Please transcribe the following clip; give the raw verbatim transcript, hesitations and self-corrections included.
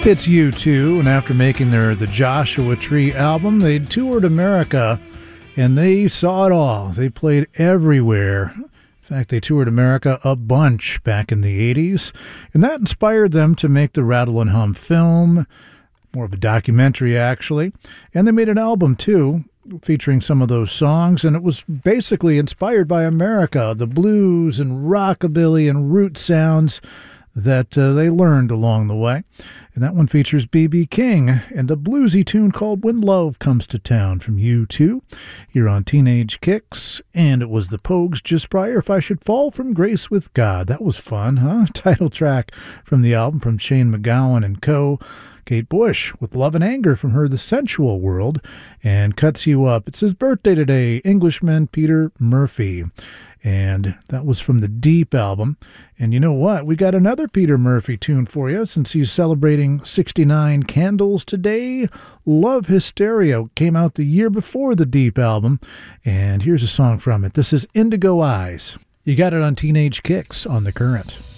It's U two, and after making their The Joshua Tree album, they toured America, and they saw it all. They played everywhere. In fact, they toured America a bunch back in the eighties, and that inspired them to make the Rattle and Hum film, more of a documentary, actually. And they made an album, too, featuring some of those songs, and it was basically inspired by America, the blues and rockabilly and root sounds that uh, they learned along the way. And that one features B B King and a bluesy tune called When Love Comes to Town from U two. You're on Teenage Kicks, and it was the Pogues just prior, If I Should Fall from Grace with God. That was fun, huh? Title track from the album from Shane MacGowan and co. Kate Bush with Love and Anger from her The Sensual World, and Cuts You Up. It's his birthday today, Englishman Peter Murphy. And that was from the Deep album. And you know what? We got another Peter Murphy tune for you since he's celebrating sixty-nine candles today. Love Hysteria came out the year before the Deep album. And here's a song from it. This is Indigo Eyes. You got it on Teenage Kicks on The Current.